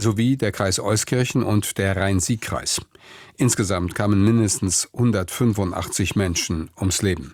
sowie der Kreis Euskirchen und der Rhein-Sieg-Kreis. Insgesamt kamen mindestens 185 Menschen ums Leben.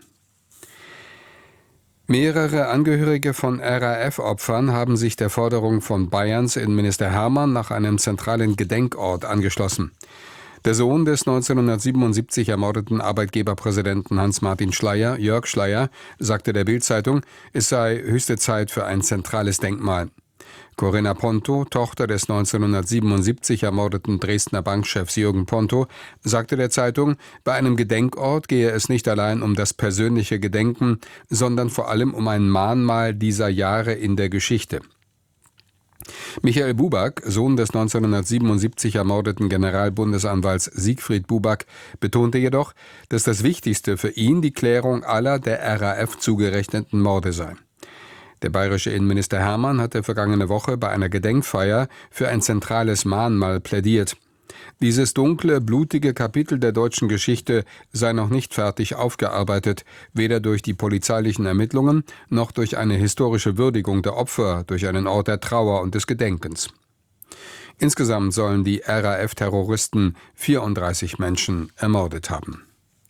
Mehrere Angehörige von RAF-Opfern haben sich der Forderung von Bayerns Innenminister Hermann nach einem zentralen Gedenkort angeschlossen. Der Sohn des 1977 ermordeten Arbeitgeberpräsidenten Hans-Martin Schleyer, Jörg Schleyer, sagte der Bild-Zeitung, es sei höchste Zeit für ein zentrales Denkmal. Corinna Ponto, Tochter des 1977 ermordeten Dresdner Bankchefs Jürgen Ponto, sagte der Zeitung, bei einem Gedenkort gehe es nicht allein um das persönliche Gedenken, sondern vor allem um ein Mahnmal dieser Jahre in der Geschichte. Michael Buback, Sohn des 1977 ermordeten Generalbundesanwalts Siegfried Buback, betonte jedoch, dass das Wichtigste für ihn die Klärung aller der RAF zugerechneten Morde sei. Der bayerische Innenminister Hermann hatte vergangene Woche bei einer Gedenkfeier für ein zentrales Mahnmal plädiert. Dieses dunkle, blutige Kapitel der deutschen Geschichte sei noch nicht fertig aufgearbeitet, weder durch die polizeilichen Ermittlungen noch durch eine historische Würdigung der Opfer, durch einen Ort der Trauer und des Gedenkens. Insgesamt sollen die RAF-Terroristen 34 Menschen ermordet haben.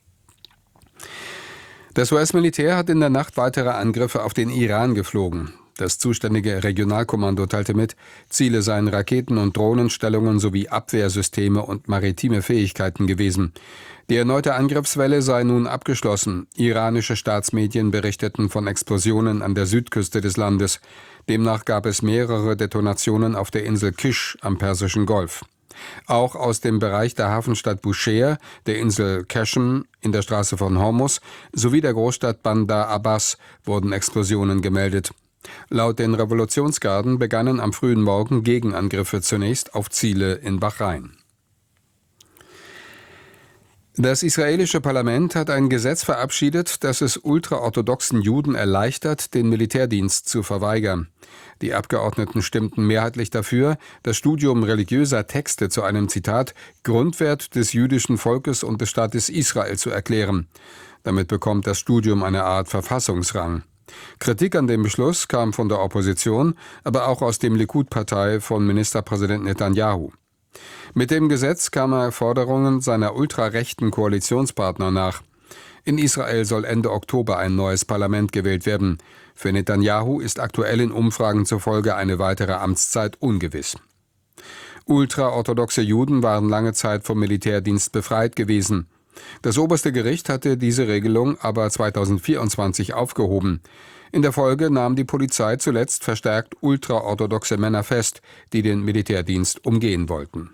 Das US-Militär hat in der Nacht weitere Angriffe auf den Iran geflogen. Das zuständige Regionalkommando teilte mit, Ziele seien Raketen- und Drohnenstellungen sowie Abwehrsysteme und maritime Fähigkeiten gewesen. Die erneute Angriffswelle sei nun abgeschlossen. Iranische Staatsmedien berichteten von Explosionen an der Südküste des Landes. Demnach gab es mehrere Detonationen auf der Insel Kish am Persischen Golf. Auch aus dem Bereich der Hafenstadt Bushehr, der Insel Qashm in der Straße von Hormuz sowie der Großstadt Bandar Abbas wurden Explosionen gemeldet. Laut den Revolutionsgarden begannen am frühen Morgen Gegenangriffe zunächst auf Ziele in Bahrain. Das israelische Parlament hat ein Gesetz verabschiedet, das es ultraorthodoxen Juden erleichtert, den Militärdienst zu verweigern. Die Abgeordneten stimmten mehrheitlich dafür, das Studium religiöser Texte zu einem, Zitat, Grundwert des jüdischen Volkes und des Staates Israel zu erklären. Damit bekommt das Studium eine Art Verfassungsrang. Kritik an dem Beschluss kam von der Opposition, aber auch aus dem Likud-Partei von Ministerpräsident Netanyahu. Mit dem Gesetz kam er Forderungen seiner ultrarechten Koalitionspartner nach. In Israel soll Ende Oktober ein neues Parlament gewählt werden. Für Netanyahu ist aktuell in Umfragen zufolge eine weitere Amtszeit ungewiss. Ultraorthodoxe Juden waren lange Zeit vom Militärdienst befreit gewesen. Das oberste Gericht hatte diese Regelung aber 2024 aufgehoben. In der Folge nahm die Polizei zuletzt verstärkt ultraorthodoxe Männer fest, die den Militärdienst umgehen wollten.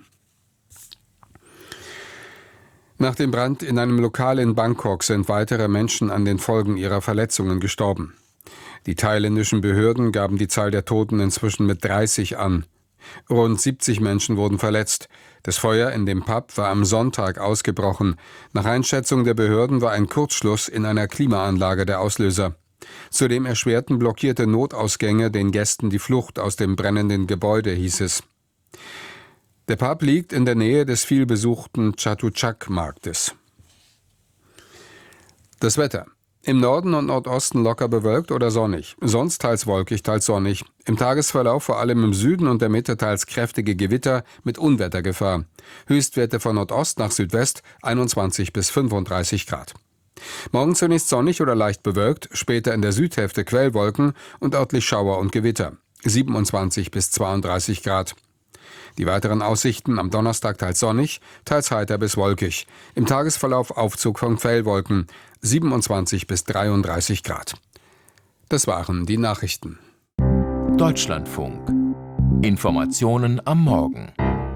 Nach dem Brand in einem Lokal in Bangkok sind weitere Menschen an den Folgen ihrer Verletzungen gestorben. Die thailändischen Behörden gaben die Zahl der Toten inzwischen mit 30 an. Rund 70 Menschen wurden verletzt. Das Feuer in dem Pub war am Sonntag ausgebrochen. Nach Einschätzung der Behörden war ein Kurzschluss in einer Klimaanlage der Auslöser. Zudem erschwerten blockierte Notausgänge den Gästen die Flucht aus dem brennenden Gebäude, hieß es. Der Pub liegt in der Nähe des vielbesuchten Chatuchak-Marktes. Das Wetter. Im Norden und Nordosten locker bewölkt oder sonnig. Sonst teils wolkig, teils sonnig. Im Tagesverlauf vor allem im Süden und der Mitte teils kräftige Gewitter mit Unwettergefahr. Höchstwerte von Nordost nach Südwest 21 bis 35 Grad. Morgen zunächst sonnig oder leicht bewölkt, später in der Südhälfte Quellwolken und örtlich Schauer und Gewitter. 27 bis 32 Grad. Die weiteren Aussichten am Donnerstag teils sonnig, teils heiter bis wolkig. Im Tagesverlauf Aufzug von Quellwolken, 27 bis 33 Grad. Das waren die Nachrichten. Deutschlandfunk. Informationen am Morgen.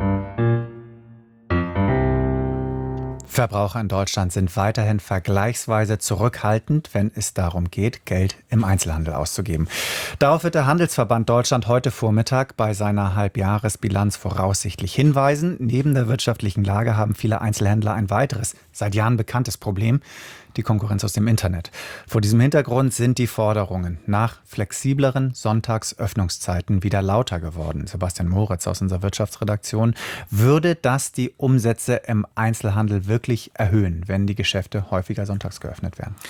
Verbraucher in Deutschland sind weiterhin vergleichsweise zurückhaltend, wenn es darum geht, Geld im Einzelhandel auszugeben. Darauf wird der Handelsverband Deutschland heute Vormittag bei seiner Halbjahresbilanz voraussichtlich hinweisen. Neben der wirtschaftlichen Lage haben viele Einzelhändler ein weiteres, seit Jahren bekanntes Problem: die Konkurrenz aus dem Internet. Vor diesem Hintergrund sind die Forderungen nach flexibleren Sonntagsöffnungszeiten wieder lauter geworden. Sebastian Moritz aus unserer Wirtschaftsredaktion. Würde das die Umsätze im Einzelhandel wirklich erhöhen, wenn die Geschäfte häufiger sonntags geöffnet werden?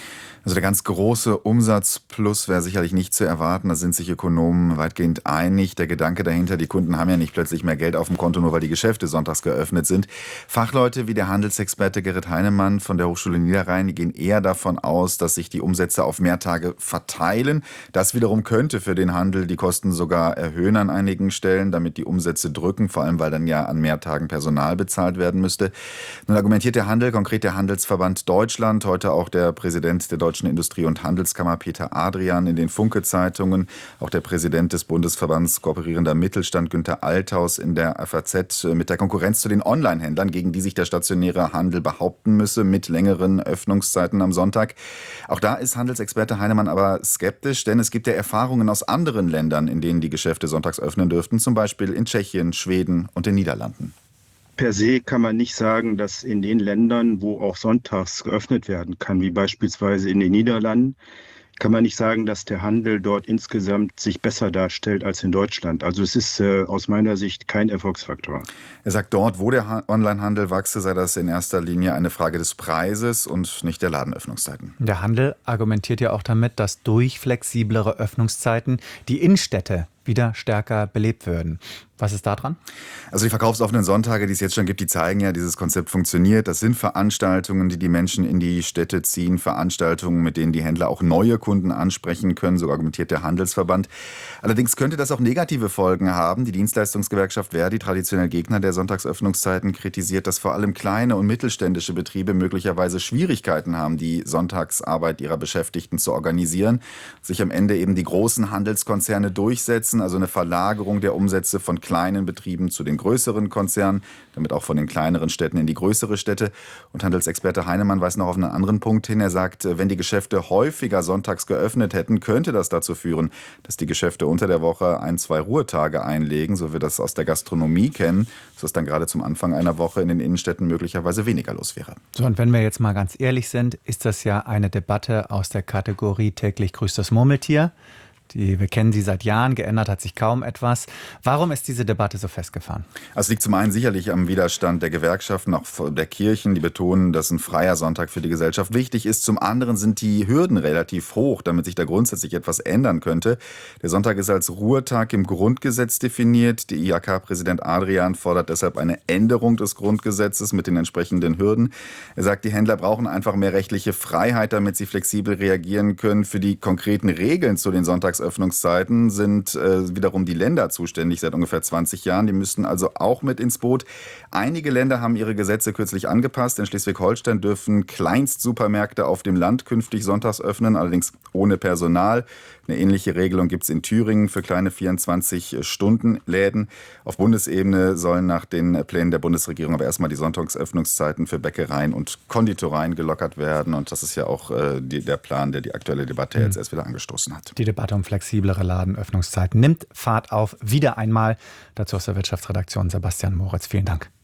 Also der ganz große Umsatzplus wäre sicherlich nicht zu erwarten. Da sind sich Ökonomen weitgehend einig. Der Gedanke dahinter, die Kunden haben ja nicht plötzlich mehr Geld auf dem Konto, nur weil die Geschäfte sonntags geöffnet sind. Fachleute wie der Handelsexperte Gerrit Heinemann von der Hochschule Niederrhein, die gehen eher davon aus, dass sich die Umsätze auf mehr Tage verteilen. Das wiederum könnte für den Handel die Kosten sogar erhöhen an einigen Stellen, damit die Umsätze drücken, vor allem weil dann ja an mehr Tagen Personal bezahlt werden müsste. Nun argumentiert der Handel, konkret der Handelsverband Deutschland, heute auch der Präsident der Deutschen Industrie- und Handelskammer Peter Adrian in den Funke-Zeitungen, auch der Präsident des Bundesverbands Kooperierender Mittelstand Günther Althaus in der FAZ mit der Konkurrenz zu den Online-Händlern, gegen die sich der stationäre Handel behaupten müsse, mit längeren Öffnungszeiten am Sonntag. Auch da ist Handelsexperte Heinemann aber skeptisch, denn es gibt ja Erfahrungen aus anderen Ländern, in denen die Geschäfte sonntags öffnen dürften, zum Beispiel in Tschechien, Schweden und den Niederlanden. Per se kann man nicht sagen, dass in den Ländern, wo auch sonntags geöffnet werden kann, wie beispielsweise in den Niederlanden, kann man nicht sagen, dass der Handel dort insgesamt sich besser darstellt als in Deutschland. Also es ist aus meiner Sicht kein Erfolgsfaktor. Er sagt, dort, wo der Onlinehandel wachse, sei das in erster Linie eine Frage des Preises und nicht der Ladenöffnungszeiten. Der Handel argumentiert ja auch damit, dass durch flexiblere Öffnungszeiten die Innenstädte wieder stärker belebt würden. Was ist da dran? Also die verkaufsoffenen Sonntage, die es jetzt schon gibt, die zeigen ja, dieses Konzept funktioniert. Das sind Veranstaltungen, die die Menschen in die Städte ziehen, Veranstaltungen, mit denen die Händler auch neue Kunden ansprechen können, so argumentiert der Handelsverband. Allerdings könnte das auch negative Folgen haben. Die Dienstleistungsgewerkschaft Verdi, traditionell Gegner der Sonntagsöffnungszeiten, kritisiert, dass vor allem kleine und mittelständische Betriebe möglicherweise Schwierigkeiten haben, die Sonntagsarbeit ihrer Beschäftigten zu organisieren, sich am Ende eben die großen Handelskonzerne durchsetzen, also eine Verlagerung der Umsätze von kleinen Betrieben zu den größeren Konzernen, damit auch von den kleineren Städten in die größere Städte. Und Handelsexperte Heinemann weist noch auf einen anderen Punkt hin. Er sagt, wenn die Geschäfte häufiger sonntags geöffnet hätten, könnte das dazu führen, dass die Geschäfte unter der Woche 1-2 Ruhetage einlegen, so wie wir das aus der Gastronomie kennen, sodass dann gerade zum Anfang einer Woche in den Innenstädten möglicherweise weniger los wäre. So, und wenn wir jetzt mal ganz ehrlich sind, ist das ja eine Debatte aus der Kategorie täglich grüßt das Murmeltier. Wir kennen sie seit Jahren, geändert hat sich kaum etwas. Warum ist diese Debatte so festgefahren? Es liegt zum einen sicherlich am Widerstand der Gewerkschaften, auch der Kirchen, die betonen, dass ein freier Sonntag für die Gesellschaft wichtig ist. Zum anderen sind die Hürden relativ hoch, damit sich da grundsätzlich etwas ändern könnte. Der Sonntag ist als Ruhetag im Grundgesetz definiert. Der IHK-Präsident Adrian fordert deshalb eine Änderung des Grundgesetzes mit den entsprechenden Hürden. Er sagt, die Händler brauchen einfach mehr rechtliche Freiheit, damit sie flexibel reagieren können. Für die konkreten Regeln zu den Öffnungszeiten sind wiederum die Länder zuständig seit ungefähr 20 Jahren. Die müssten also auch mit ins Boot. Einige Länder haben ihre Gesetze kürzlich angepasst. In Schleswig-Holstein dürfen Kleinstsupermärkte auf dem Land künftig sonntags öffnen, allerdings ohne Personal. Eine ähnliche Regelung gibt es in Thüringen für kleine 24-Stunden-Läden. Auf Bundesebene sollen nach den Plänen der Bundesregierung aber erstmal die Sonntagsöffnungszeiten für Bäckereien und Konditoreien gelockert werden. Und das ist ja auch der Plan, der die aktuelle Debatte jetzt erst wieder angestoßen hat. Die Debatte um flexiblere Ladenöffnungszeiten nimmt Fahrt auf, wieder einmal. Dazu aus der Wirtschaftsredaktion Sebastian Moritz. Vielen Dank.